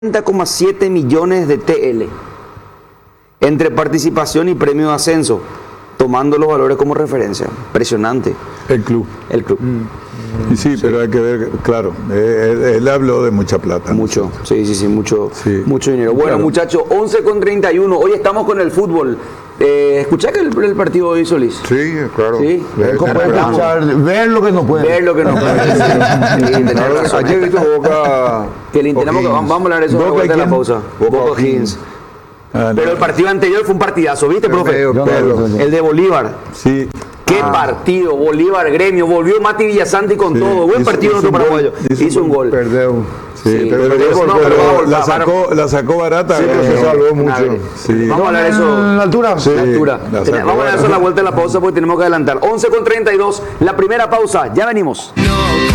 40,7 millones de TL entre participación y premio de ascenso, tomando los valores como referencia. Impresionante. El club. El club. Y sí, pero hay que ver, claro, él habló de mucha plata. Mucho, sí, mucho dinero. Bueno, claro. Muchachos, 11:31. Hoy estamos con el fútbol. ¿Escuchás que el partido hoy, Solís? Sí, claro. Sí. Ver lo que no puede. Ver lo que no puede. Sí, tenés razón. Ayer viste Boca. Que le intentamos, vamos a hablar de eso ¿Boca después de la quién? pausa. Boca Boca O'Higgins. Pero el partido anterior fue un partidazo, ¿viste, profe? El de Bolívar. Sí. Qué partido, Bolívar Gremio, volvió Mati Villasanti con Sí, todo, buen hizo- partido hizo nuestro un gol, paraguayo, hizo un gol. Perdeu. Sí, pero la sacó barata. Sí, pero se salvó mucho. Sí. Vamos a hablar de eso. ¿En la altura? Sí, La altura. la sacó Vamos a hablar de eso a la vuelta de la pausa porque tenemos que adelantar. 11:32, la primera pausa, ya venimos.